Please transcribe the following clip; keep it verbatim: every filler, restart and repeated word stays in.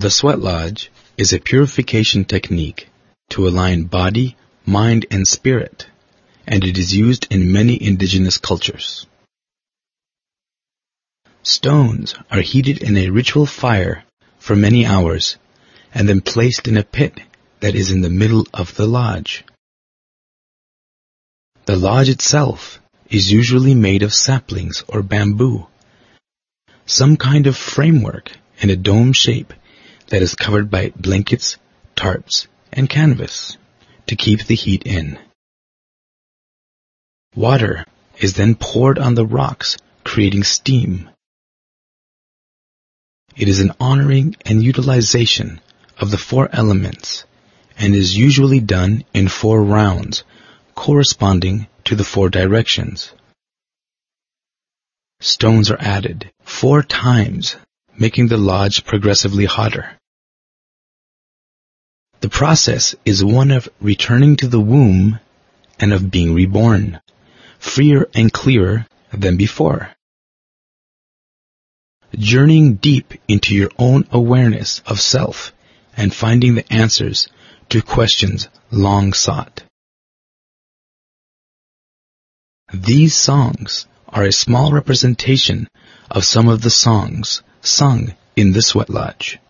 The sweat lodge is a purification technique to align body, mind, and spirit, and it is used in many indigenous cultures. Stones are heated in a ritual fire for many hours and then placed in a pit that is in the middle of the lodge. The lodge itself is usually made of saplings or bamboo, some kind of framework in a dome shape that is covered by blankets, tarps, and canvas to keep the heat in. Water is then poured on the rocks, creating steam. It is an honoring and utilization of the four elements and is usually done in four rounds corresponding to the four directions. Stones are added four times, making the lodge progressively hotter. The process is one of returning to the womb and of being reborn, freer and clearer than before. Journeying deep into your own awareness of self and finding the answers to questions long sought. These songs are a small representation of some of the songs sung in the sweat lodge.